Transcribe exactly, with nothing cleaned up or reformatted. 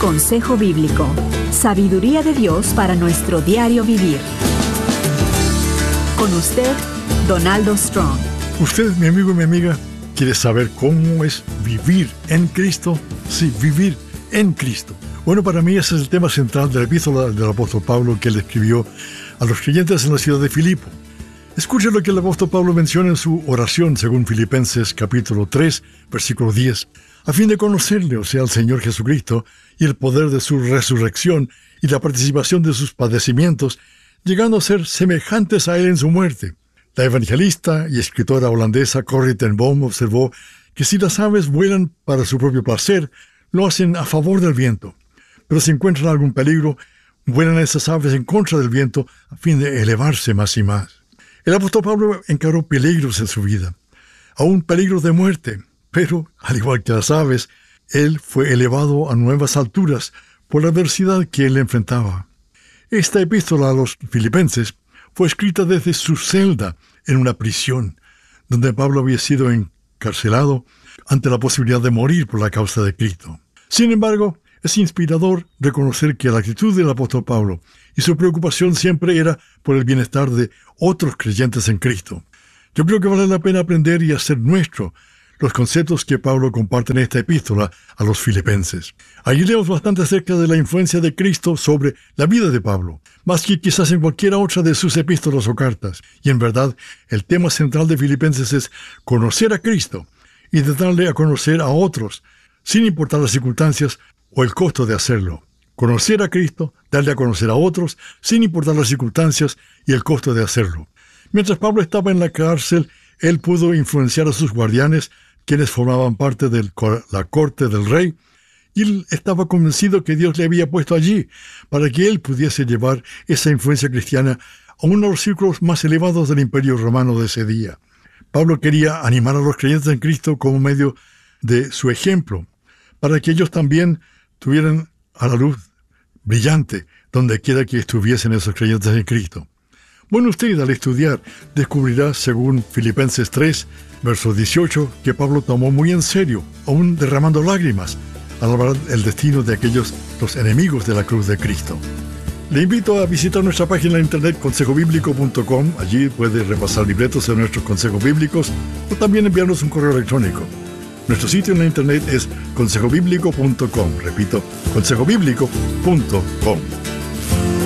Consejo Bíblico. Sabiduría de Dios para nuestro diario vivir. Con usted, Donaldo Strong. Usted, mi amigo y mi amiga, quiere saber cómo es vivir en Cristo. Sí, vivir en Cristo. Bueno, para mí ese es el tema central de la epístola del apóstol Pablo que él escribió a los creyentes en la ciudad de Filipo. Escuche lo que el apóstol Pablo menciona en su oración según Filipenses capítulo tres, versículo diez. A fin de conocerle, o sea, al Señor Jesucristo, y el poder de su resurrección y la participación de sus padecimientos, llegando a ser semejantes a él en su muerte. La evangelista y escritora holandesa Corrie ten Boom observó que si las aves vuelan para su propio placer, lo hacen a favor del viento. Pero si encuentran algún peligro, vuelan esas aves en contra del viento a fin de elevarse más y más. El apóstol Pablo encaró peligros en su vida, aún peligros de muerte, pero, al igual que las aves, él fue elevado a nuevas alturas por la adversidad que él enfrentaba. Esta epístola a los filipenses fue escrita desde su celda en una prisión, donde Pablo había sido encarcelado ante la posibilidad de morir por la causa de Cristo. Sin embargo, es inspirador reconocer que la actitud del apóstol Pablo y su preocupación siempre era por el bienestar de otros creyentes en Cristo. Yo creo que vale la pena aprender y hacer nuestro los conceptos que Pablo comparte en esta epístola a los filipenses. Allí leemos bastante acerca de la influencia de Cristo sobre la vida de Pablo, más que quizás en cualquiera otra de sus epístolas o cartas. Y en verdad, el tema central de Filipenses es conocer a Cristo y de darle a conocer a otros, sin importar las circunstancias o el costo de hacerlo. Conocer a Cristo, darle a conocer a otros, sin importar las circunstancias y el costo de hacerlo. Mientras Pablo estaba en la cárcel, él pudo influenciar a sus guardianes, quienes formaban parte de la corte del rey, y él estaba convencido que Dios le había puesto allí para que él pudiese llevar esa influencia cristiana a uno de los círculos más elevados del Imperio Romano de ese día. Pablo quería animar a los creyentes en Cristo como medio de su ejemplo, para que ellos también tuvieran a la luz brillante donde quiera que estuviesen esos creyentes en Cristo. Bueno, usted al estudiar descubrirá, según Filipenses tres, verso dieciocho, que Pablo tomó muy en serio, aún derramando lágrimas, al hablar el destino de aquellos, los enemigos de la cruz de Cristo. Le invito a visitar nuestra página de internet consejo bíblico punto com. Allí puede repasar libretos de nuestros consejos bíblicos o también enviarnos un correo electrónico. Nuestro sitio en la internet es consejo bíblico punto com. Repito, consejo bíblico punto com.